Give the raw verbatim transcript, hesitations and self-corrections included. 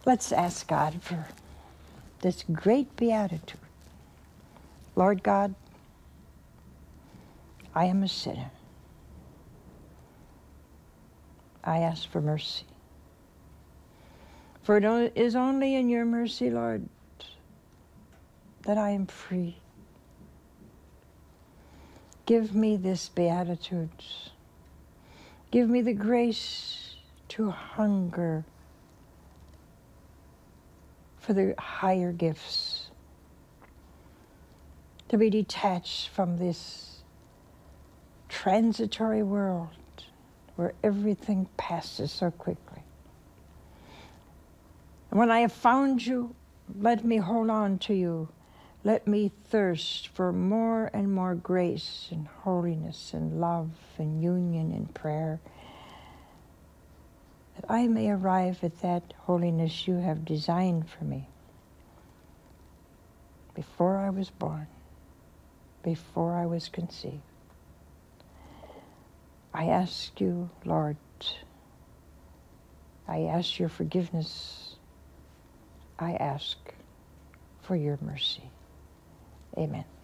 Let's ask God for this great beatitude. Lord God, I am a sinner. I ask for mercy. For it is only in your mercy, Lord, that I am free. Give me this beatitude. Give me the grace to hunger for the higher gifts, to be detached from this transitory world where everything passes so quickly. And when I have found you, let me hold on to you. Let me thirst for more and more grace and holiness and love and union and prayer, that I may arrive at that holiness you have designed for me before I was born, before I was conceived. I ask you, Lord, I ask your forgiveness. I ask for your mercy. Amen.